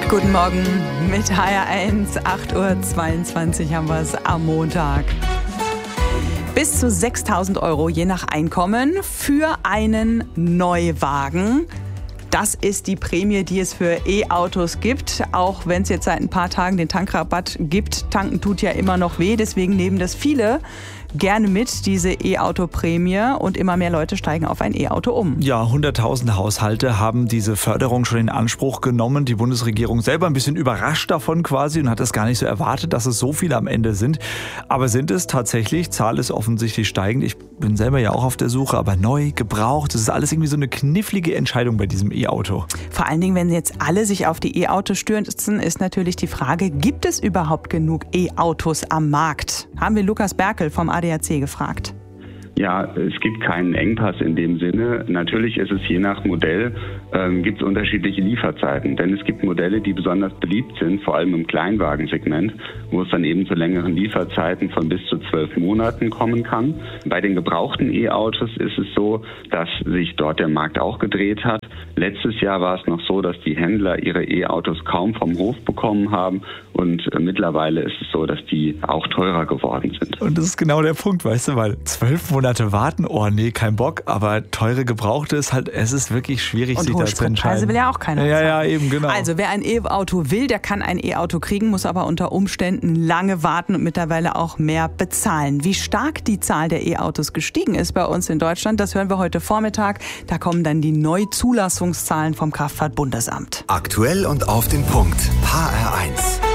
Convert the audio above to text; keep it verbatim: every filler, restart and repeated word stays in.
Guten Morgen mit H R eins, acht Uhr zweiundzwanzig haben wir es am Montag. Bis zu sechstausend Euro je nach Einkommen für einen Neuwagen. Das ist die Prämie, die es für E-Autos gibt, auch wenn es jetzt seit ein paar Tagen den Tankrabatt gibt. Tanken tut ja immer noch weh, deswegen nehmen das viele gerne mit, diese E-Auto-Prämie, und immer mehr Leute steigen auf ein E-Auto um. Ja, hunderttausend Haushalte haben diese Förderung schon in Anspruch genommen. Die Bundesregierung selber ein bisschen überrascht davon quasi und hat es gar nicht so erwartet, dass es so viele am Ende sind. Aber sind es tatsächlich? Zahl ist offensichtlich steigend. Ich bin selber ja auch auf der Suche, aber neu, gebraucht, das ist alles irgendwie so eine knifflige Entscheidung bei diesem E-Auto. Vor allen Dingen, wenn jetzt alle sich auf die E-Autos stürzen, ist natürlich die Frage, gibt es überhaupt genug E-Autos am Markt? Haben wir Lukas Berkel vom A D A C gefragt. Ja, es gibt keinen Engpass in dem Sinne. Natürlich ist es je nach Modell, ähm, gibt es unterschiedliche Lieferzeiten. Denn es gibt Modelle, die besonders beliebt sind, vor allem im Kleinwagensegment, wo es dann eben zu längeren Lieferzeiten von bis zu zwölf Monaten kommen kann. Bei den gebrauchten E-Autos ist es so, dass sich dort der Markt auch gedreht hat. Letztes Jahr war es noch so, dass die Händler ihre E-Autos kaum vom Hof bekommen haben. Und äh, mittlerweile ist es so, dass die auch teurer geworden sind. Und das ist genau der Punkt, weißt du, weil zwölf Monate warten, oh nee, kein Bock, aber teure Gebrauchte ist halt, es ist wirklich schwierig, und sich da zu entscheiden. Preise will ja auch keiner. Ja, ja, eben, genau. Also wer ein E-Auto will, der kann ein E-Auto kriegen, muss aber unter Umständen lange warten und mittlerweile auch mehr bezahlen. Wie stark die Zahl der E-Autos gestiegen ist bei uns in Deutschland, das hören wir heute Vormittag. Da kommen dann die Neuzulassungszahlen vom Kraftfahrtbundesamt. Aktuell und auf den Punkt. H R eins.